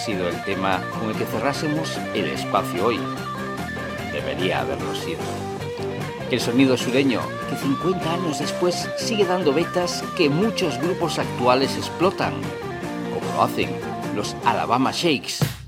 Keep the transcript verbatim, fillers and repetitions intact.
sido el tema con el que cerrásemos el espacio hoy. Debería haberlo sido. El sonido sureño, que cincuenta años después sigue dando vetas que muchos grupos actuales explotan, como lo hacen los Alabama Shakes.